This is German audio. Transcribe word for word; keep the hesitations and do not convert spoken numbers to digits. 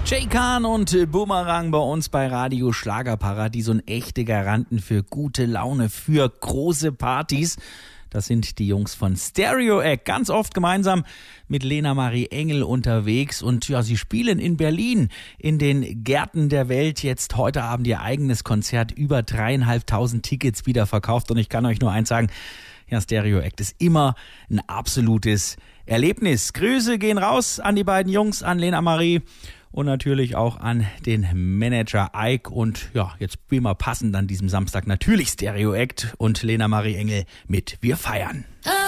Jay Khan und Boomerang bei uns bei Radio Schlagerparadies und echte Garanten für gute Laune, für große Partys. Das sind die Jungs von Stereo Act, ganz oft gemeinsam mit Lena Marie Engel unterwegs. Und ja, sie spielen in Berlin in den Gärten der Welt jetzt heute Abend ihr eigenes Konzert. Über dreieinhalbtausend Tickets wieder verkauft. Und ich kann euch nur eins sagen, ja, Stereo Act ist immer ein absolutes Erlebnis. Grüße gehen raus an die beiden Jungs, an Lena Marie und natürlich auch an den Manager Ike. Und ja, jetzt wie immer passend an diesem Samstag natürlich Stereo Act und Lena Marie Engel mit Wir feiern.